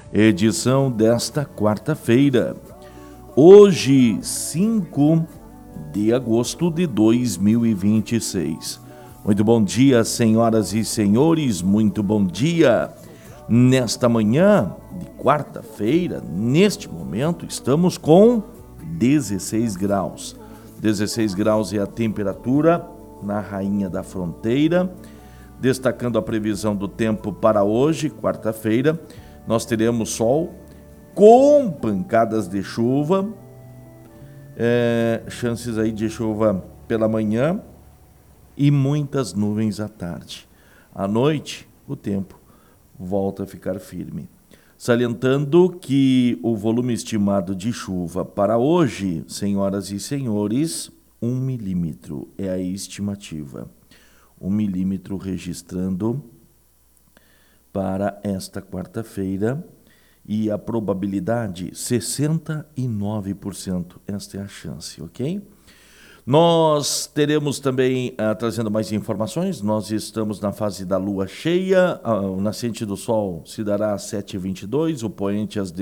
edição desta quarta-feira. Hoje, 5 de agosto de 2026. Muito bom dia, senhoras e senhores, muito bom dia. Nesta manhã de quarta-feira, neste momento, estamos com 16 graus. 16 graus é a temperatura na Rainha da Fronteira. Destacando a previsão do tempo para hoje, quarta-feira, nós teremos sol com pancadas de chuva, chances aí de chuva pela manhã e muitas nuvens à tarde. À noite, o tempo volta a ficar firme. Salientando que o volume estimado de chuva para hoje, senhoras e senhores, 1 milímetro é a estimativa. 1 milímetro registrando para esta quarta-feira e a probabilidade 69%. Esta é a chance, ok? Nós teremos também, trazendo mais informações, nós estamos na fase da lua cheia, o nascente do sol se dará às 7h22, o poente às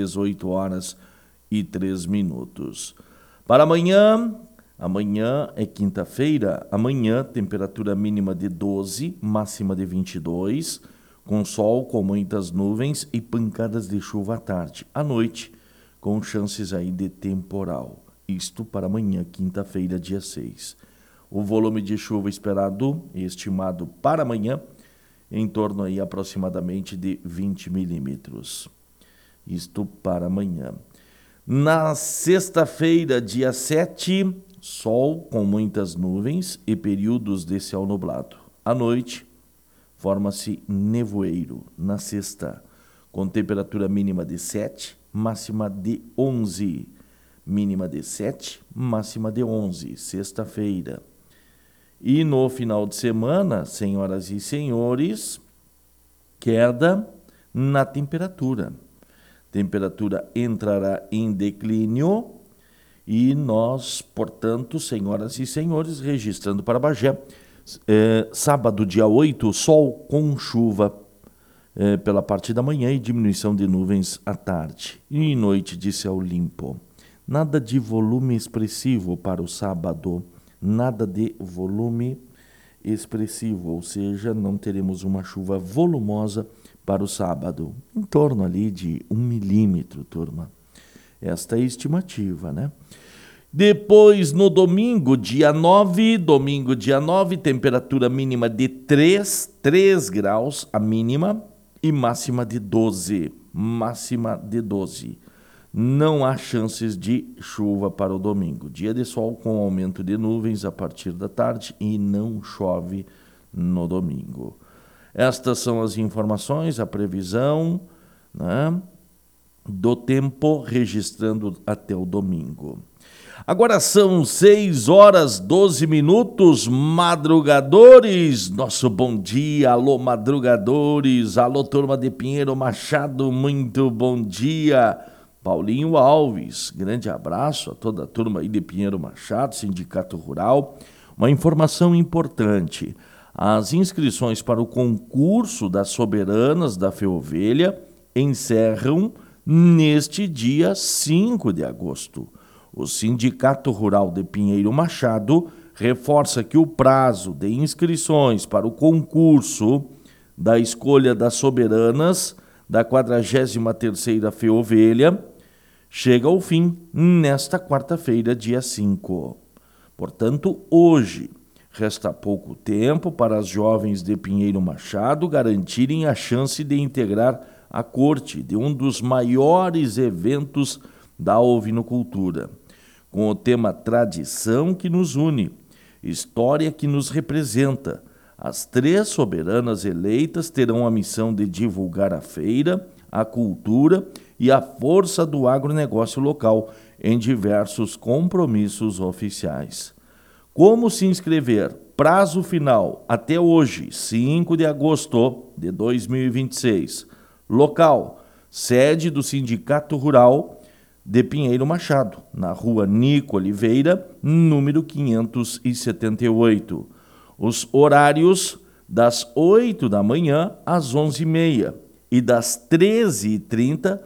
18h03. Para amanhã é quinta-feira, amanhã temperatura mínima de 12, máxima de 22, com sol, com muitas nuvens e pancadas de chuva à tarde. À noite, com chances aí de temporal. Isto para amanhã, quinta-feira, dia 6. O volume de chuva esperado e estimado para amanhã, em torno aí aproximadamente de 20 milímetros. Isto para amanhã. Na sexta-feira, dia 7, sol com muitas nuvens e períodos de céu nublado. À noite, forma-se nevoeiro na sexta, com temperatura mínima de 7, máxima de 11. Mínima de 7, máxima de 11, sexta-feira. E no final de semana, senhoras e senhores, queda na temperatura. Temperatura entrará em declínio e nós, portanto, senhoras e senhores, registrando para Bagé, sábado, dia 8, sol com chuva pela parte da manhã e diminuição de nuvens à tarde. E noite de céu limpo. Nada de volume expressivo para o sábado, nada de volume expressivo, ou seja, não teremos uma chuva volumosa para o sábado, em torno ali de 1 milímetro, turma. Esta é a estimativa, né? Depois, no domingo, dia 9, temperatura mínima de 3 graus, a mínima, e máxima de 12, Não há chances de chuva para o domingo. Dia de sol com aumento de nuvens a partir da tarde e não chove no domingo. Estas são as informações, a previsão, né, do tempo registrando até o domingo. Agora são 6h12, madrugadores, nosso bom dia, alô madrugadores, alô turma de Pinheiro Machado, muito bom dia. Paulinho Alves, grande abraço a toda a turma aí de Pinheiro Machado, Sindicato Rural. Uma informação importante, as inscrições para o concurso das soberanas da Feovelha encerram neste dia 5 de agosto. O Sindicato Rural de Pinheiro Machado reforça que o prazo de inscrições para o concurso da escolha das soberanas da 43ª Feovelha chega ao fim nesta quarta-feira, dia 5. Portanto, hoje, resta pouco tempo para as jovens de Pinheiro Machado garantirem a chance de integrar a corte de um dos maiores eventos da ovinocultura, com o tema Tradição que nos une, História que nos representa. As 3 soberanas eleitas terão a missão de divulgar a feira, a cultura e a força do agronegócio local em diversos compromissos oficiais. Como se inscrever? Prazo final até hoje, 5 de agosto de 2026. Local: sede do Sindicato Rural de Pinheiro Machado, na rua Nico Oliveira, número 578. Os horários das 8 da manhã às 11h30 e das 13h30